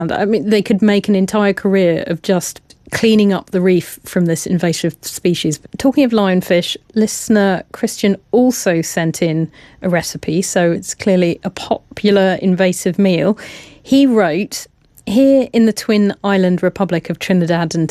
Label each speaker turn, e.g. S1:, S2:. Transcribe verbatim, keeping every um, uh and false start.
S1: And I mean, they could make an entire career of just cleaning up the reef from this invasive species. Talking of lionfish, listener Christian also sent in a recipe, so it's clearly a popular invasive meal. He wrote, here in the twin island republic of Trinidad and